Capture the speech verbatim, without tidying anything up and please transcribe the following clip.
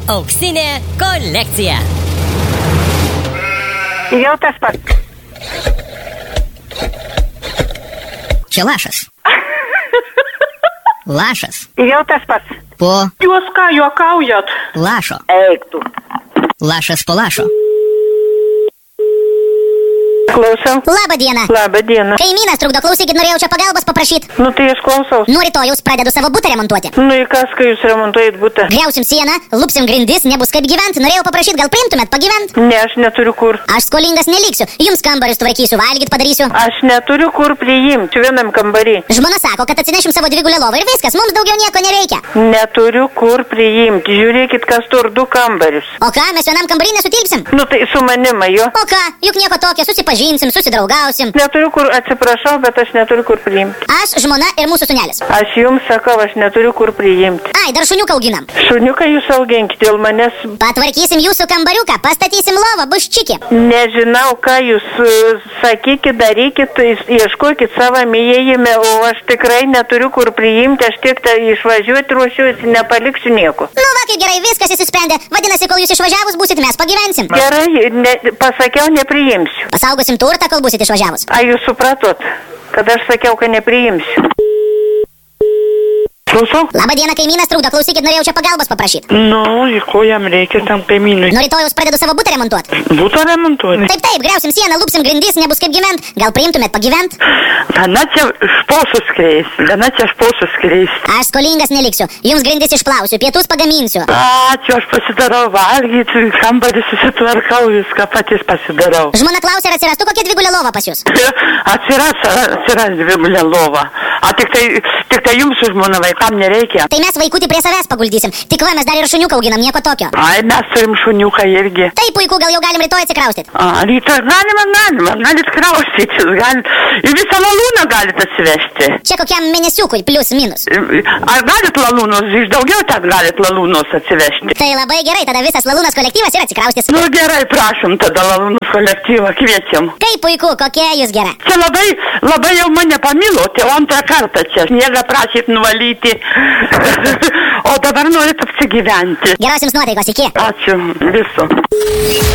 Auksinė kolekcija. Jau tas pats. Čia lašas. Lašas. Jau tas pats. Po Jūs ką, juokaujat? lašo. Eik tu. Lašas po lašo. Klausau. Labą dieną. Labą dieną. Kaimynas trukdo, klausykit, norėjau čia pagalbos paprašyti. Nu tai aš klausaus. Nuo rytojaus pradedu savo butą remontuoti. Nu į kas, kai jūs remontuojat butą? Griausim sieną, lupsim grindis, nebus kaip gyventi. Norėjau paprašyti, gal priimtumėt pagyventi? Ne, aš neturiu kur. Aš skolingas neliksiu. Jums kambarius tvarkysiu, valgyt padarysiu. Aš neturiu kur priimti vienam kambarį. Žmona sako, kad atsinešim savo dvigulę lovą ir viskas, mums daugiau nieko nereikia. Neturiu kur priimti. Žiūrėkit, kas tur du kambarius. O ką, mes vienam kambarį nesutilpsim? Nu tai su manima jo. O ką, juk nieko tokio, susipažinsim, susidraugausim. Neturiu kur, atsiprašau, bet aš neturiu kur priimti. Aš, žmona ir mūsų sūnelis. Aš jums sakau, aš neturiu kur priimti. Ai, dar šuniuką auginam. Šuniuką jūs auginkit, dėl manęs Patvarkysim jūsų kambariuką, pastatysim lovą, bus čiki. nežinau, ką jūs uh, sakykit, darykit, tai ieškokit savo įėjime, o aš tikrai neturiu kur priimti, aš tik tai išvažiuoti ruošiuosi, nepaliksiu nieko. Nu va, kaip gerai, viskas įsisprendė. Vadinasi, kol jūs išvažiavus būsit, mes pagyvensim. Gerai, ne, pasakiau, nepriimsiu. Pasaugosim turtą, kol būsit išvažiavus. A jūs supratot, kad aš sakiau, kad nepriimsiu. Klausau? Labą dieną, kaimynas trukdo, klausykit, norėjau čia pagalbos paprašyti. Nu, į ko jam reikia tam kaimynui? Nuo rytojaus pradedu savo butą remontuoti. Būtų remontuoti. Taip, taip, griausim sieną, lupsim grindis, nebus kaip gyvent. Gal priimtumėt pagyvent? Gana čia šposus kreis, gana čia šposus kreis. Aš skolingas neliksiu. Jums grindis išplausiu, pietus pagaminsiu. Ačiū, aš pasidarau valgyti, kambarį susitvarkau, viską patys pasidarau. Žmona klausė, ar atsirastų kokia dvigulė lova pas jūs. Atsiras, atsiras dvigulė lova. A tik tai, tik tai jums su žmona vaikam nereikia. Tai mes vaikutį prie savęs paguldysim. Tik va, mes dar ir šuniuką auginam, nieko tokio. Ai, mes turim šuniuką irgi. Tai puiku, gal jau galim rytoj atsikraustyti. A, rytoj galima, galima, galit kraustytis, galit, ir visą lalūną galit atsivežti. Čia kokiam mėnesiukui, plius minus. Ar galit lalūnus, iš daugiau ten galit lalūnus atsivežti? Tai labai gerai, tada visas lalūnas kolektyvas ir atsikraustys. Nu gerai, prašom tada lalūnus kolektyvą, kviečiam. Kaip puiku, kokia jūs gera. Čia labai, labai jau mane pamilote, o antrą kartą čia sniegą prašyt nuvalyti, o dabar norit apsigyventi. Geros jums nuotaikos, iki. Ačiū, viso.